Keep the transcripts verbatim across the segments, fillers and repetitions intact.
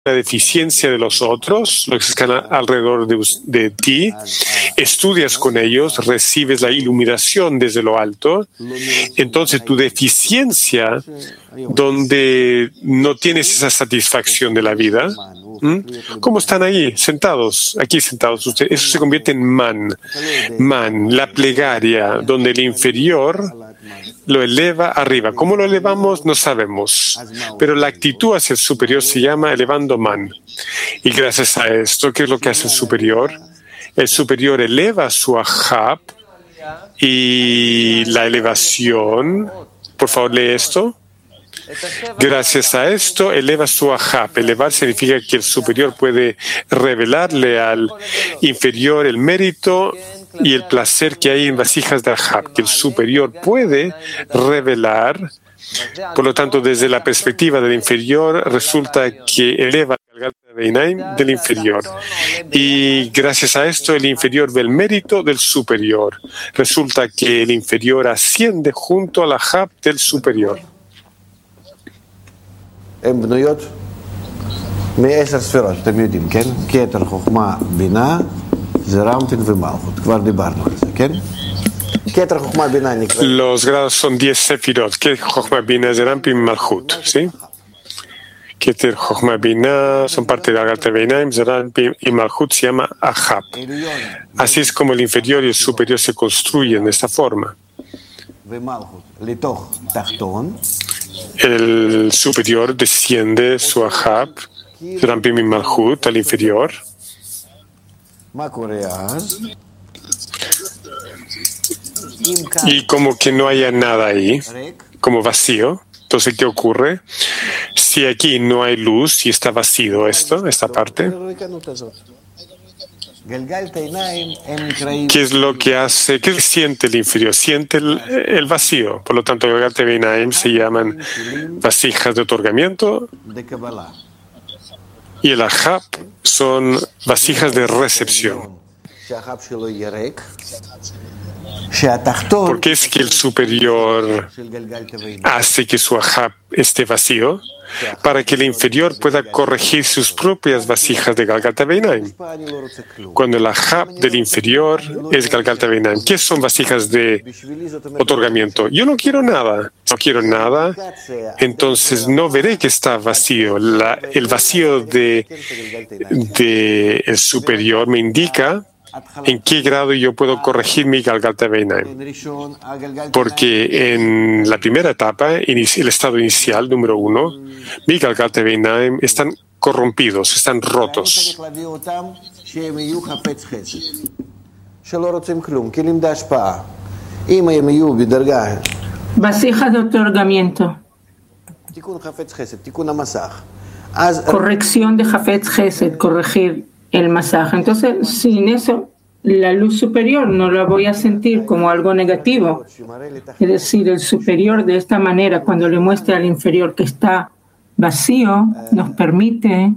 la deficiencia de los otros, los que están alrededor de, de ti, estudias con ellos, recibes la iluminación desde lo alto, entonces tu deficiencia, donde no tienes esa satisfacción de la vida, ¿Mm? ¿Cómo están ahí, sentados, aquí sentados ustedes? Eso se convierte en man, man, la plegaria, donde el inferior lo eleva arriba. ¿Cómo lo elevamos? No sabemos. Pero la actitud hacia el superior se llama elevando man. Y gracias a esto, ¿qué es lo que hace el superior? El superior eleva su ahab y la elevación. Por favor, lee esto. Gracias a esto, eleva su ahab. Elevar significa que el superior puede revelarle al inferior el mérito y el placer que hay en vasijas de ahab, que el superior puede revelar. Por lo tanto, desde la perspectiva del inferior, resulta que eleva el Galgalta Beinaim del inferior. Y gracias a esto, el inferior ve el mérito del superior. Resulta que el inferior asciende junto al ahab del superior. הן בנויות מעשר ספירות, אתם יודעים, כן? כתר, חוכמה, בינה, זרמפין ומלכות. כבר דיברנו על זה, כן? כתר, חוכמה, בינה נקרא... Los grados son diez sefirot, que Jochma, Bina, Zerampin, Malchut, ¿sí? Keter, Jochma, Bina son parte de Galgalta Beinaim, Zerampin y Malchut se llama Ahab. Así es como el inferior y el superior se construyen de esta forma. El superior desciende su ahab, Rampim y Malchut, al inferior. Y como que no haya nada ahí, como vacío. Entonces, ¿qué ocurre? Si aquí no hay luz y está vacío esto, esta parte, ¿qué es lo que hace? ¿Qué siente el inferior? Siente el, el vacío. Por lo tanto, Galgalta Beinaim se llaman vasijas de otorgamiento y el ahab son vasijas de recepción. ¿Por qué es que el superior hace que su ahab esté vacío? Para que el inferior pueda corregir sus propias vasijas de Galgalta Beinaim. Cuando el ahab del inferior es Galgalta Beinaim, ¿qué son vasijas de otorgamiento? Yo no quiero nada, no quiero nada, entonces no veré que está vacío. La, el vacío de, de el superior me indica en qué grado yo puedo corregir mi Galgalta Beinaim. Porque en la primera etapa, el estado inicial, número uno, mi Galgalta Beinaim están corrompidos, están rotos. Vasijas de otorgamiento. Corrección de Jafetz Chesed, corregir el masaje. Entonces, sin eso, la luz superior no la voy a sentir como algo negativo. Es decir, el superior de esta manera, cuando le muestra al inferior que está vacío, nos permite,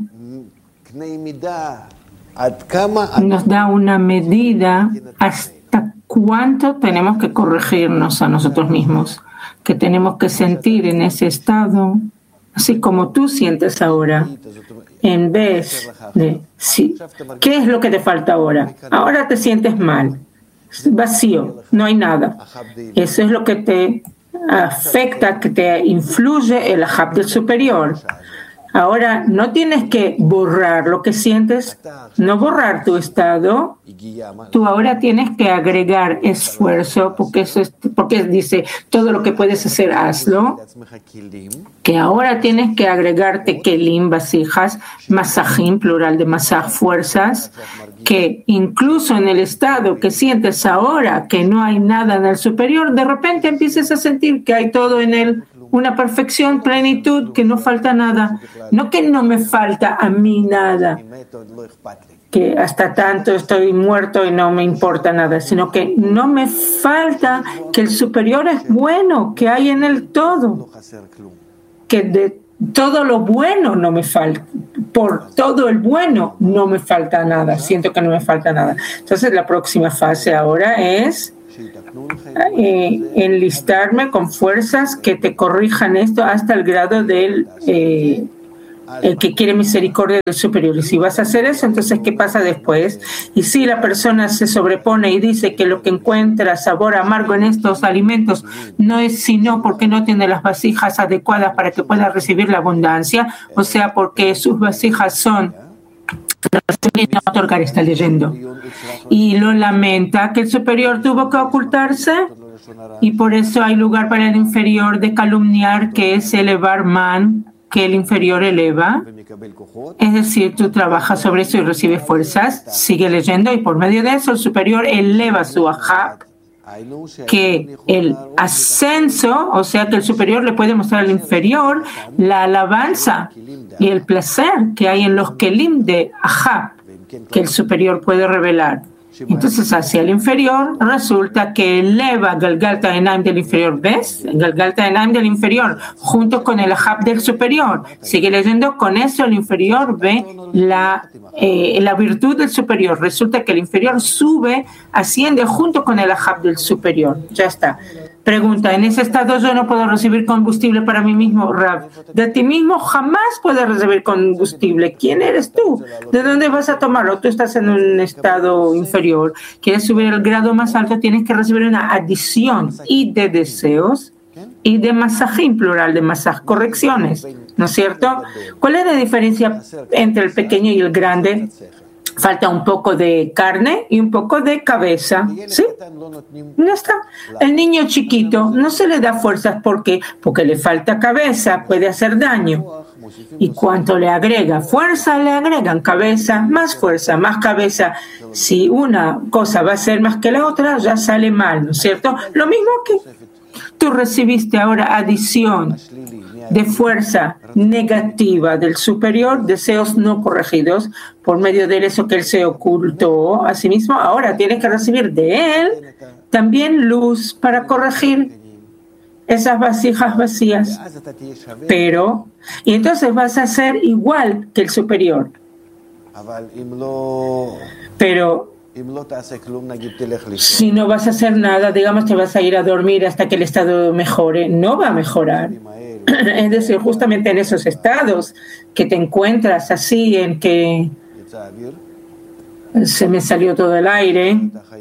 nos da una medida hasta cuánto tenemos que corregirnos a nosotros mismos, que tenemos que sentir en ese estado, así como tú sientes ahora. En vez de, sí, ¿qué es lo que te falta ahora? Ahora te sientes mal, vacío, no hay nada. Eso es lo que te afecta, que te influye el ahab del superior. Ahora no tienes que borrar lo que sientes, no borrar tu estado. Tú ahora tienes que agregar esfuerzo, porque eso es, porque dice todo lo que puedes hacer, hazlo. Que ahora tienes que agregarte kelim, vasijas, masajim, plural de masaj, fuerzas, que incluso en el estado que sientes ahora que no hay nada en el superior, de repente empieces a sentir que hay todo en él. Una perfección, plenitud, que no falta nada. No que no me falta a mí nada, que hasta tanto estoy muerto y no me importa nada, sino que no me falta, que el superior es bueno, que hay en él todo, que de todo lo bueno no me falta, por todo el bueno no me falta nada, siento que no me falta nada. Entonces la próxima fase ahora es Eh, enlistarme con fuerzas que te corrijan esto hasta el grado del eh, el que quiere misericordia del superior. Y si vas a hacer eso, entonces, ¿qué pasa después? Y si la persona se sobrepone y dice que lo que encuentra sabor amargo en estos alimentos no es sino porque no tiene las vasijas adecuadas para que pueda recibir la abundancia, o sea, porque sus vasijas son... No otorgar, está leyendo. Y lo lamenta que el superior tuvo que ocultarse, y por eso hay lugar para el inferior de calumniar, que es elevar man, que el inferior eleva. Es decir, tú trabajas sobre eso y recibes fuerzas. Sigue leyendo, y por medio de eso el superior eleva su ajá, que el ascenso, o sea que el superior le puede mostrar al inferior la alabanza y el placer que hay en los kelim de ajá, que el superior puede revelar. Entonces, hacia el inferior resulta que eleva Galgalta Enaim del inferior. ¿Ves? Galgalta Enaim del inferior, junto con el Ahab del superior. Sigue leyendo, con eso el inferior ve la, eh, la virtud del superior. Resulta que el inferior sube, asciende junto con el Ahab del superior. Ya está. Pregunta, ¿en ese estado yo no puedo recibir combustible para mí mismo, Rab? De ti mismo jamás puedes recibir combustible. ¿Quién eres tú? ¿De dónde vas a tomarlo? Tú estás en un estado inferior. ¿Quieres subir al grado más alto? Tienes que recibir una adición y de deseos y de masajim, plural de masaj, correcciones, ¿no es cierto? ¿Cuál es la diferencia entre el pequeño y el grande? Falta un poco de carne y un poco de cabeza, ¿sí? No está. El niño chiquito no se le da fuerzas, ¿por qué? Porque le falta cabeza, puede hacer daño. ¿Y cuánto le agrega? Fuerza le agregan cabeza, más fuerza, más cabeza. Si una cosa va a ser más que la otra, ya sale mal, ¿no es cierto? Lo mismo que tú recibiste ahora adición de fuerza negativa del superior, deseos no corregidos, por medio de eso que él se ocultó a sí mismo. Ahora tienes que recibir de él también luz para corregir esas vasijas vacías. Pero, y entonces vas a ser igual que el superior. Pero si no vas a hacer nada, digamos, te vas a ir a dormir hasta que el estado mejore, no va a mejorar. Es decir, justamente en esos estados que te encuentras así, en que se me salió todo el aire,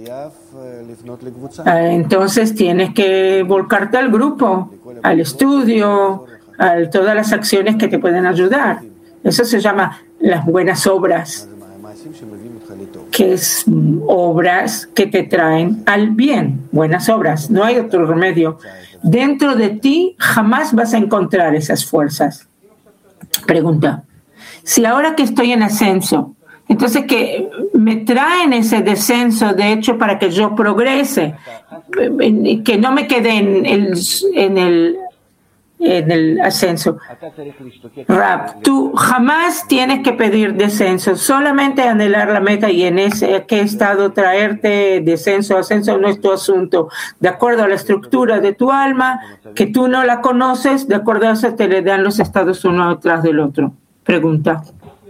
entonces tienes que volcarte al grupo, al estudio, a todas las acciones que te pueden ayudar. Eso se llama las buenas obras, que es obras que te traen al bien, buenas obras, no hay otro remedio. Dentro de ti jamás vas a encontrar esas fuerzas. Pregunta, si ahora que estoy en ascenso, entonces que me traen ese descenso, de hecho, para que yo progrese, que no me quede en el, en el, en el ascenso. Rab, tú jamás tienes que pedir descenso, solamente anhelar la meta, y en ese qué estado traerte descenso, ascenso no es tu asunto. De acuerdo a la estructura de tu alma, que tú no la conoces, de acuerdo a eso te le dan los estados uno detrás del otro. Pregunta.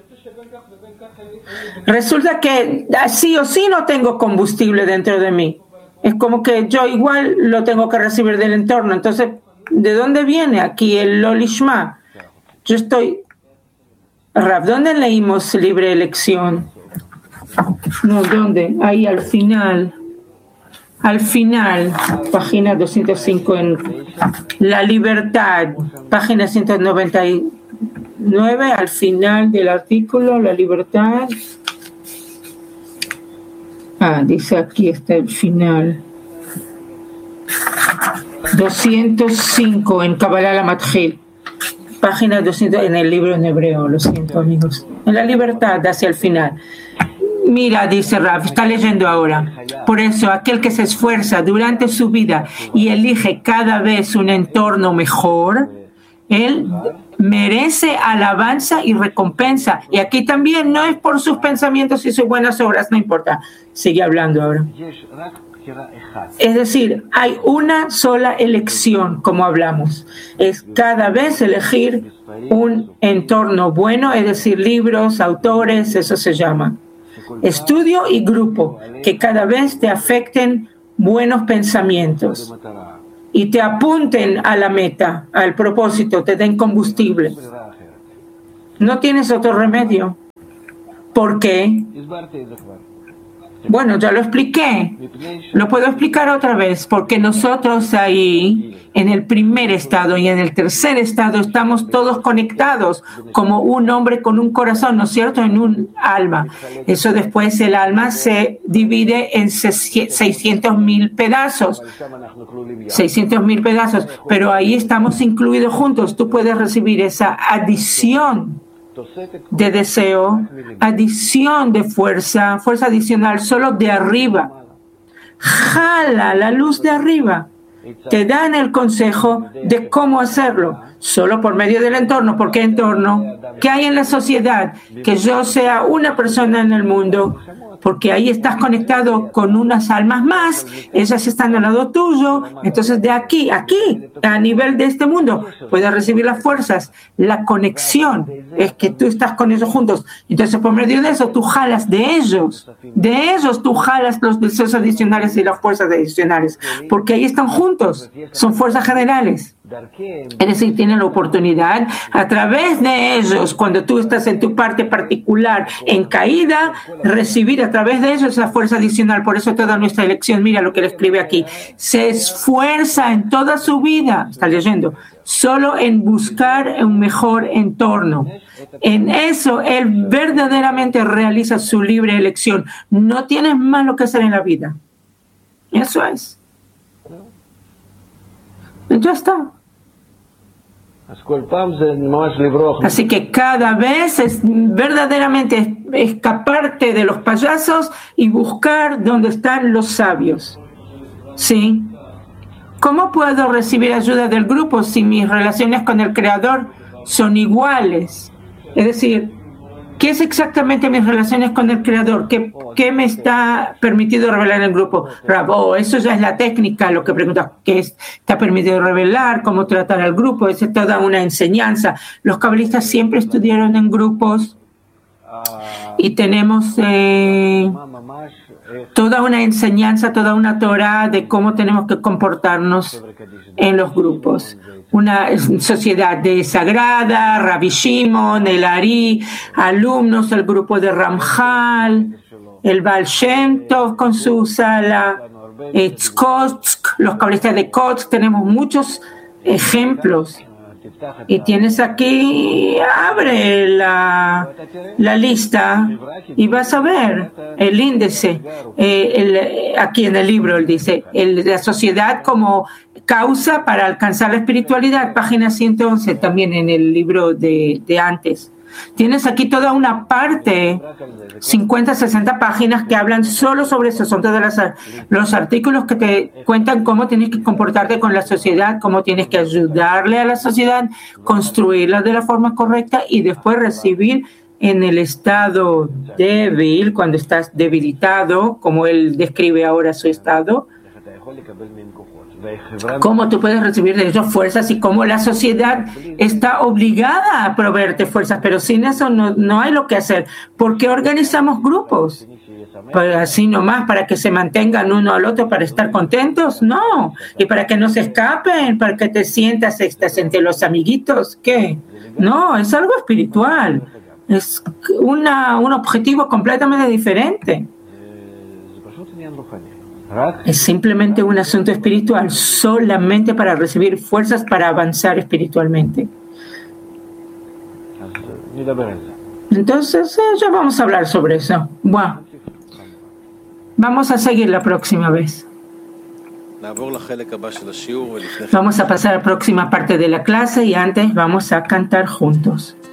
Resulta que sí o sí no tengo combustible dentro de mí. Es como que yo igual lo tengo que recibir del entorno. Entonces, ¿de dónde viene aquí el Lolishma? Yo estoy... Rab, ¿dónde leímos libre elección? No, ¿dónde? Ahí al final. Al final, página doscientos cinco en La Libertad, página ciento noventa y nueve, al final del artículo, La Libertad. Ah, dice aquí está el final. doscientos cinco en Kabbalah la Matjil, página doscientos en el libro en hebreo, lo siento amigos, en La Libertad hacia el final. Mira, dice Rav, está leyendo ahora. Por eso, aquel que se esfuerza durante su vida y elige cada vez un entorno mejor, él merece alabanza y recompensa. Y aquí también no es por sus pensamientos y sus buenas obras, no importa. Sigue hablando ahora. Es decir, hay una sola elección, como hablamos. Es cada vez elegir un entorno bueno, es decir, libros, autores, eso se llama. Estudio y grupo, que cada vez te afecten buenos pensamientos y te apunten a la meta, al propósito, te den combustible. No tienes otro remedio. ¿Por qué? Bueno, ya lo expliqué. Lo puedo explicar otra vez, porque nosotros ahí, en el primer estado y en el tercer estado, estamos todos conectados como un hombre con un corazón, ¿no es cierto?, en un alma. Eso después el alma se divide en seiscientos mil pedazos. seiscientos mil pedazos, pero ahí estamos incluidos juntos. Tú puedes recibir esa adición de deseo, adición de fuerza, fuerza adicional, solo de arriba. Jala la luz de arriba. Te dan el consejo de cómo hacerlo, solo por medio del entorno. ¿Por qué entorno? ¿Qué hay en la sociedad? Que yo sea una persona en el mundo, porque ahí estás conectado con unas almas más, ellas están al lado tuyo, entonces de aquí, aquí, a nivel de este mundo, puedes recibir las fuerzas, la conexión, es que tú estás con ellos juntos, entonces por medio de eso tú jalas de ellos, de ellos tú jalas los deseos adicionales y las fuerzas adicionales, porque ahí están juntos, son fuerzas generales. Es decir, tienen la oportunidad a través de ellos, cuando tú estás en tu parte particular en caída, recibir a través de ellos esa fuerza adicional. Por eso toda nuestra elección, mira lo que le escribe aquí, se esfuerza en toda su vida, está leyendo, solo en buscar un mejor entorno. En eso él verdaderamente realiza su libre elección. No tienes más lo que hacer en la vida. Eso es. Ya está. Así que cada vez es verdaderamente escaparte de los payasos y buscar dónde están los sabios. ¿Sí? ¿Cómo puedo recibir ayuda del grupo si mis relaciones con el Creador son iguales? Es decir, ¿qué es exactamente mis relaciones con el Creador? ¿Qué, qué me está permitido revelar en el grupo? Rabo, eso ya es la técnica, lo que preguntas, ¿qué está permitido revelar? ¿Cómo tratar al grupo? Esa es toda una enseñanza. Los cabalistas siempre estudiaron en grupos y tenemos eh, toda una enseñanza, toda una Torah de cómo tenemos que comportarnos en los grupos. Una sociedad de Sagrada, Rabbi Shimon, el Ari, alumnos, el grupo de Ramjal, el Baal Shem Tov con su sala, Tzkotsk, los cabalistas de Kotsk, tenemos muchos ejemplos. Y tienes aquí, abre la, la lista y vas a ver el índice. Eh, el, aquí en el libro él dice, el, la sociedad como causa para alcanzar la espiritualidad, página ciento once, también en el libro de, de antes. Tienes aquí toda una parte, cincuenta, sesenta páginas que hablan solo sobre eso. Son todos los, los artículos que te cuentan cómo tienes que comportarte con la sociedad, cómo tienes que ayudarle a la sociedad, construirla de la forma correcta y después recibir en el estado débil, cuando estás debilitado, como él describe ahora su estado, cómo tú puedes recibir de ellos fuerzas y cómo la sociedad está obligada a proveerte fuerzas, pero sin eso no, no hay lo que hacer. ¿Por qué organizamos grupos? ¿Para así nomás, para que se mantengan uno al otro, para estar contentos? No. ¿Y para que no se escapen? ¿Para que te sientas estás entre los amiguitos? ¿Qué? No, es algo espiritual. Es una, un objetivo completamente diferente. Es simplemente un asunto espiritual, solamente para recibir fuerzas para avanzar espiritualmente. Entonces, eh, ya vamos a hablar sobre eso. Bueno, vamos a seguir la próxima vez. Vamos a pasar a la próxima parte de la clase y antes vamos a cantar juntos.